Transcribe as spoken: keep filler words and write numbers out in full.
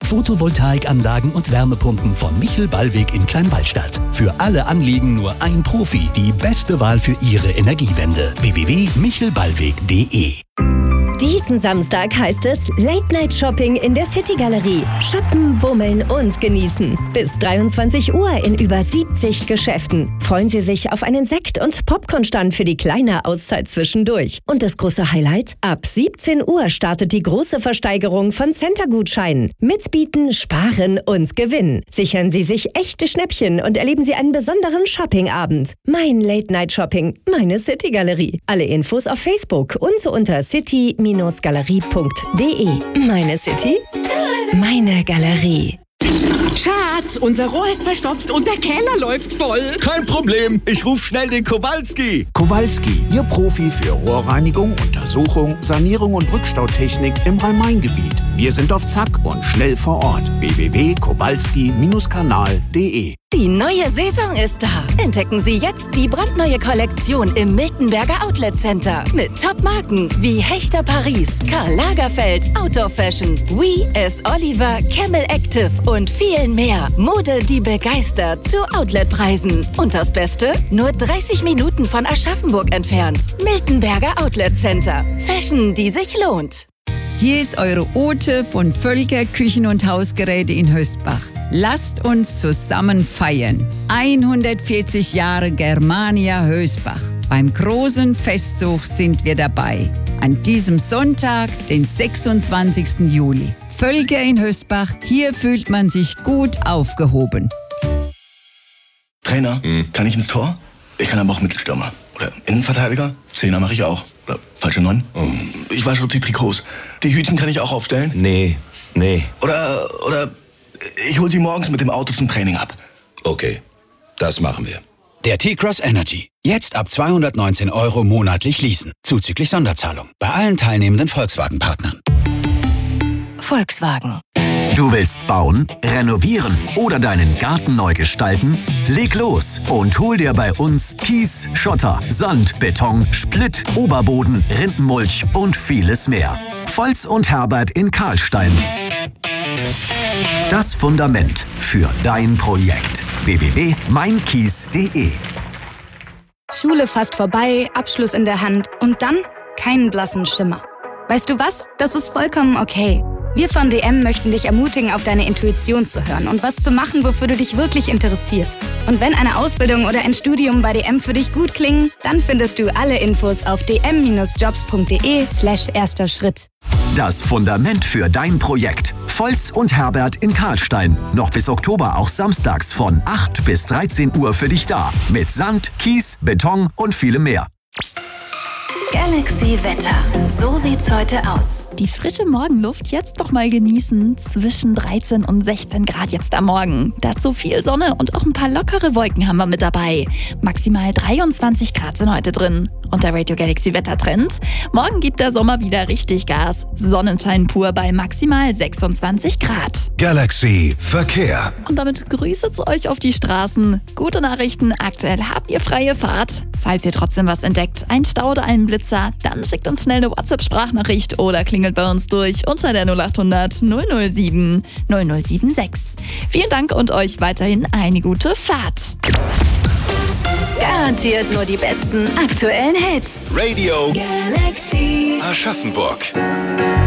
Photovoltaikanlagen und Wärmepumpen von Michel Ballweg in Kleinwaldstadt. Für alle Anliegen nur ein Profi. Die beste Wahl für Ihre Energiewende. w w w punkt michel ballweg punkt de. Diesen Samstag heißt es Late-Night-Shopping in der City-Galerie. Shoppen, bummeln und genießen. Bis dreiundzwanzig Uhr in über siebzig Geschäften. Freuen Sie sich auf einen Sekt- und Popcornstand für die kleine Auszeit zwischendurch. Und das große Highlight? Ab siebzehn Uhr startet die große Versteigerung von Center-Gutscheinen. Mitbieten, sparen und gewinnen. Sichern Sie sich echte Schnäppchen und erleben Sie einen besonderen Shoppingabend. Mein Late-Night-Shopping, meine City-Galerie. Alle Infos auf Facebook und unter city galerie punkt de. Meine City, meine Galerie. Schatz, unser Rohr ist verstopft und der Keller läuft voll. Kein Problem, ich rufe schnell den Kowalski. Kowalski, Ihr Profi für Rohrreinigung, Untersuchung, Sanierung und Rückstautechnik im Rhein-Main-Gebiet. Wir sind auf Zack und schnell vor Ort. w w w punkt kowalski kanal punkt de. Die neue Saison ist da. Entdecken Sie jetzt die brandneue Kollektion im Miltenberger Outlet Center. Mit Top-Marken wie Hechter Paris, Karl Lagerfeld, Outdoor Fashion, We, S. Oliver, Camel Active und vielen mehr. Mode, die begeistert zu Outletpreisen. Und das Beste? Nur dreißig Minuten von Aschaffenburg entfernt. Miltenberger Outlet Center. Fashion, die sich lohnt. Hier ist eure Ute von Völker Küchen- und Hausgeräte in Hösbach. Lasst uns zusammen feiern. hundertvierzig Jahre Germania Hösbach. Beim großen Festzug sind wir dabei. An diesem Sonntag, den sechsundzwanzigsten Juli. Völker in Hösbach, hier fühlt man sich gut aufgehoben. Trainer, hm. kann ich ins Tor? Ich kann aber auch Mittelstürmer. Oder Innenverteidiger? Zehner mache ich auch. Oder falsche Neun? Oh. Ich wasche die Trikots. Die Hütchen kann ich auch aufstellen? Nee, nee. Oder, oder ich hol sie morgens mit dem Auto zum Training ab. Okay, das machen wir. Der T-Cross Energy. Jetzt ab zweihundertneunzehn Euro monatlich leasen. Zuzüglich Sonderzahlung. Bei allen teilnehmenden Volkswagen-Partnern. Volkswagen. Du willst bauen, renovieren oder deinen Garten neu gestalten? Leg los und hol dir bei uns Kies, Schotter, Sand, Beton, Splitt, Oberboden, Rindenmulch und vieles mehr. Volz und Herbert in Karlstein. Das Fundament für dein Projekt. w w w punkt mein kies punkt de. Schule fast vorbei, Abschluss in der Hand und dann keinen blassen Schimmer. Weißt du was? Das ist vollkommen okay. Wir von D M möchten dich ermutigen, auf deine Intuition zu hören und was zu machen, wofür du dich wirklich interessierst. Und wenn eine Ausbildung oder ein Studium bei D M für dich gut klingen, dann findest du alle Infos auf d m jobs punkt de slash erster Schritt. Das Fundament für dein Projekt. Volz und Herbert in Karlstein. Noch bis Oktober auch samstags von acht bis dreizehn Uhr für dich da. Mit Sand, Kies, Beton und vielem mehr. Galaxy Wetter. So sieht's heute aus. Die frische Morgenluft jetzt noch mal genießen. Zwischen dreizehn und sechzehn Grad jetzt am Morgen. Dazu viel Sonne und auch ein paar lockere Wolken haben wir mit dabei. Maximal dreiundzwanzig Grad sind heute drin. Und der Radio Galaxy Wettertrend. Morgen gibt der Sommer wieder richtig Gas. Sonnenschein pur bei maximal sechsundzwanzig Grad. Galaxy Verkehr. Und damit Grüße zu euch auf die Straßen. Gute Nachrichten, aktuell habt ihr freie Fahrt. Falls ihr trotzdem was entdeckt, ein Stau oder einen Blitzer, dann schickt uns schnell eine WhatsApp-Sprachnachricht oder klingelt bei uns durch unter der null achthundert null null sieben null null sieben sechs. Vielen Dank und euch weiterhin eine gute Fahrt. Garantiert nur die besten aktuellen Hits. Radio Galaxy Aschaffenburg.